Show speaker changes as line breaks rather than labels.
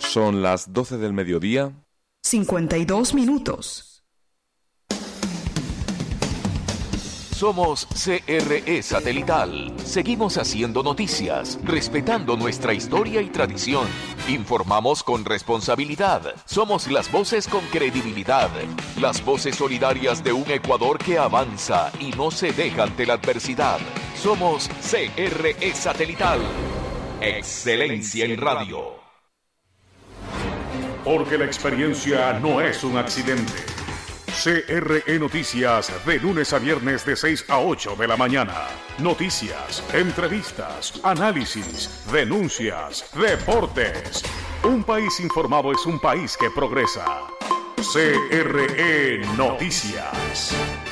Son las 12 del mediodía.
52 minutos.
Somos CRE Satelital. Seguimos haciendo noticias, respetando nuestra historia y tradición. Informamos con responsabilidad. Somos las voces con credibilidad. Las voces solidarias de un Ecuador que avanza y no se deja ante la adversidad. Somos CRE Satelital. Excelencia en radio.
Porque la experiencia no es un accidente. CRE Noticias, de lunes a viernes de 6 a 8 de la mañana. Noticias, entrevistas, análisis, denuncias, deportes. Un país informado es un país que progresa. CRE Noticias.